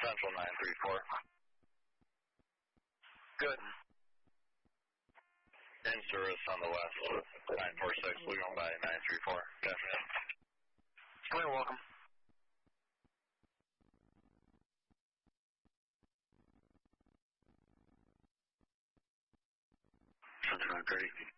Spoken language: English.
Central 934. Good. In service on the west, 946, we're going by 934. Good afternoon. You're welcome. Central 930.